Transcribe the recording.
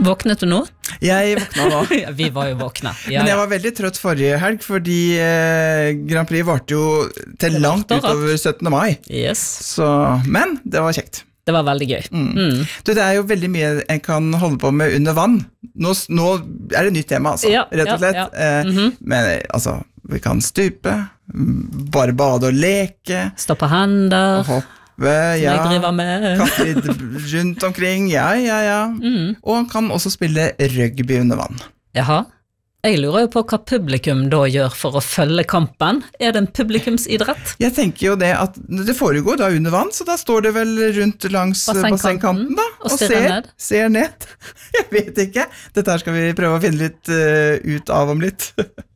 Våknet du nå? Jeg våkna nå. Ja, vi var jo våkne. Ja, Men jeg var veldig trøtt forrige helg, fordi Grand Prix varte jo til langt utover 17. mai. Yes. Men det var kjekt. Det var veldig gøy. Du, det jo veldig mye en kan holde på med under vann. Nå det nytt tema, altså, rett og slett. Men altså, vi kan stupe, bare bade og leke. Stå på hender. Hoppe, som jeg driver med. Kaste litt rundt omkring, Og han kan også spille rugby under vann. Jaha. Jeg lurer jo på hva publikum da gjør for å følge kampen. Det en publikumsidrett? Jeg tenker jo det at det foregår da under vann, så da står det vel rundt langs bassengkanten da, og ser ned. Jeg vet ikke. Dette her skal vi prøve å finne litt ut av om litt.